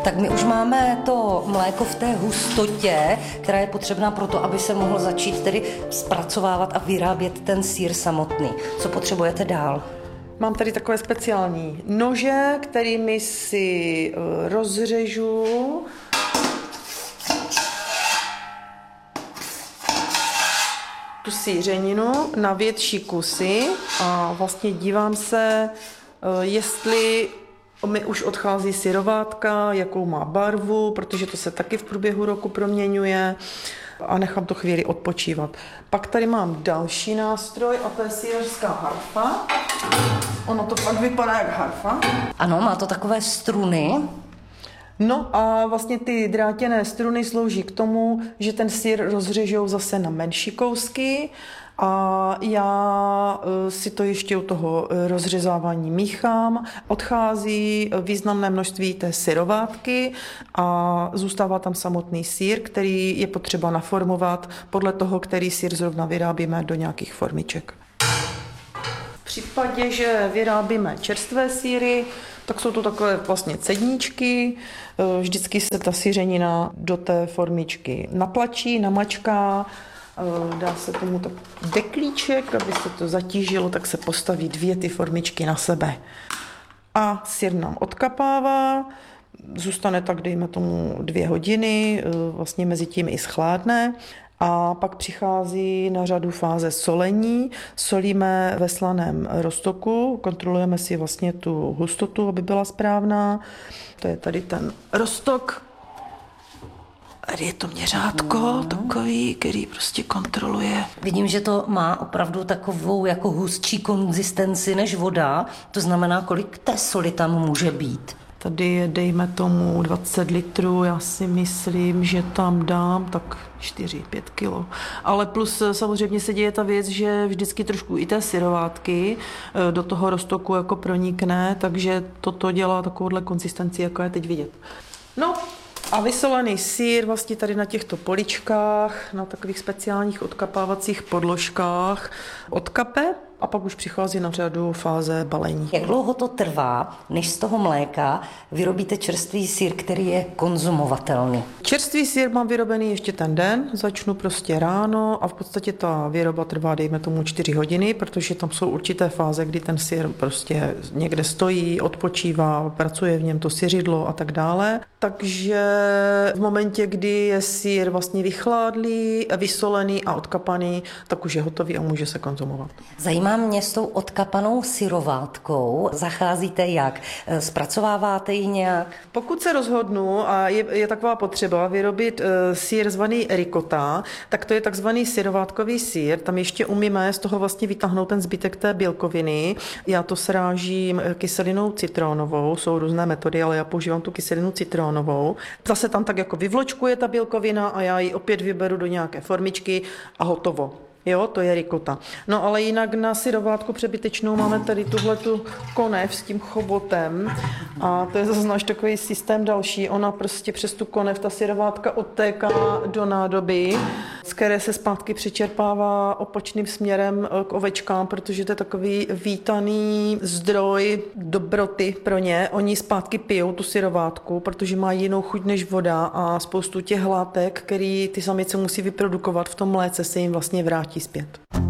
Tak my už máme to mléko v té hustotě, která je potřebná pro to, aby se mohl začít tedy zpracovávat a vyrábět ten sýr samotný. Co potřebujete dál? Mám tady takové speciální nože, kterými si rozřežu tu sýřeninu na větší kusy a vlastně dívám se, jestli mi už odchází syrovátka, jakou má barvu, protože to se taky v průběhu roku proměňuje a nechám to chvíli odpočívat. Pak tady mám další nástroj a to je sýrařská harfa. Ono to fakt vypadá jak harfa. Ano, má to takové struny. No a vlastně ty drátěné struny slouží k tomu, že ten sýr rozřežou zase na menší kousky a já si to ještě u toho rozřezávání míchám. Odchází významné množství té syrovátky a zůstává tam samotný sýr, který je potřeba naformovat podle toho, který sýr zrovna vyrábíme do nějakých formiček. V případě, že vyrábíme čerstvé sýry, tak jsou to takové vlastně cedníčky. Vždycky se ta sýřenina do té formičky natlačí, namačká, dá se tomu tak deklíček, aby se to zatížilo, tak se postaví 2 ty formičky na sebe. A sýr nám odkapává, zůstane tak, dejme tomu 2 hodiny, vlastně mezi tím i schládne. A pak přichází na řadu fáze solení. Solíme ve slaném roztoku, kontrolujeme si vlastně tu hustotu, aby byla správná. To je tady ten roztok. Tady je to měřátko takový, který prostě kontroluje. Vidím, že to má opravdu takovou jako hustší konzistenci než voda. To znamená, kolik té soli tam může být? Tady je, dejme tomu, 20 litrů, já si myslím, že tam dám tak 4-5 kilo. Ale plus samozřejmě se děje ta věc, že vždycky trošku i té syrovátky do toho roztoku jako pronikne, takže toto dělá takovouhle konzistenci, jako je teď vidět. No a vysolený sýr vlastně tady na těchto poličkách, na takových speciálních odkapávacích podložkách odkape a pak už přichází na řadu fáze balení. Jak dlouho to trvá, než z toho mléka vyrobíte čerstvý sýr, který je konzumovatelný? Čerstvý sýr mám vyrobený ještě ten den, začnu prostě ráno a v podstatě ta výroba trvá, dejme tomu 4 hodiny, protože tam jsou určité fáze, kdy ten sýr prostě někde stojí, odpočívá, pracuje v něm to syřidlo a tak dále. Takže v momentě, kdy je sýr vlastně vychládlý, vysolený a odkapaný, tak už je hotový a může se konzumovat. Zajímá mě s tou odkapanou syrovátkou. Zacházíte jak? Zpracováváte ji nějak? Pokud se rozhodnu a je taková potřeba vyrobit sýr zvaný ricotta, tak to je takzvaný syrovátkový sýr. Tam ještě umíme z toho vlastně vytáhnout ten zbytek té bílkoviny. Já to srážím kyselinou citronovou, jsou různé metody, ale já používám tu kyselinu citronovou. Zase tam tak jako vyvločkuje ta bílkovina a já ji opět vyberu do nějaké formičky a hotovo. Jo, to je ricotta. No ale jinak na syrovátku přebytečnou máme tady tuhletu konev s tím chobotem a to je zase náš takový systém další. Ona prostě přes tu konev, ta syrovátka odtéká do nádoby, z které se zpátky přečerpává opačným směrem k ovečkám, protože to je takový vítaný zdroj dobroty pro ně. Oni zpátky pijou tu syrovátku, protože má jinou chuť než voda a spoustu těch látek, který ty samice musí vyprodukovat v tom mléce, se jim vlastně vrátí zpět.